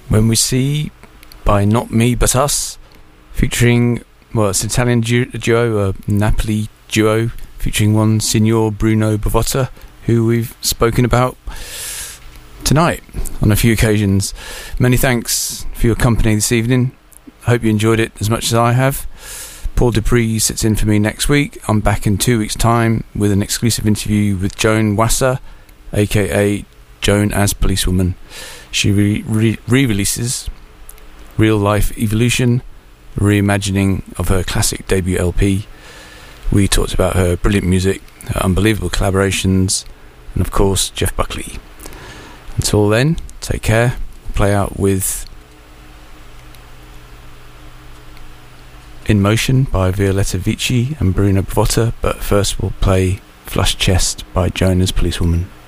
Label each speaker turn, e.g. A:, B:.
A: When We See by Not Me But Us, featuring, well, it's an Italian duo, a Napoli duo, featuring one Signor Bruno Bavotta, who we've spoken about tonight on a few occasions. Many thanks for your company this evening. I hope you enjoyed it as much as I have. Paul Dupree sits in for me next week. I'm back in 2 weeks' time with an exclusive interview with Joan Wasser, aka Joan as Policewoman. She re-releases Real Life Evolution, a reimagining of her classic debut LP. We talked about her brilliant music, her unbelievable collaborations, and of course Jeff Buckley. Until then, take care. Play out with In Motion by Violetta Vici and Bruno Bavotta, but first we'll play Flush Chest by Joan as Policewoman.